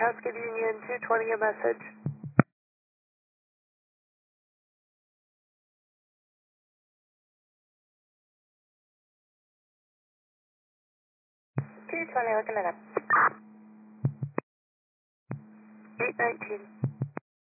Cascade Union 220, a message. 220, looking it up. 819.